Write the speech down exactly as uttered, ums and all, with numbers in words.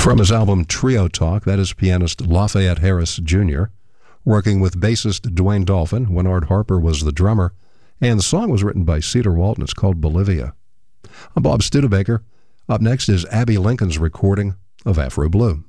From his album Trio Talk, that is pianist Lafayette Harris Junior, working with bassist Dwayne Dolphin when Art Harper was the drummer, and the song was written by Cedar Walton. It's called Bolivia. I'm Bob Studebaker. Up next is Abbey Lincoln's recording of Afro Blue.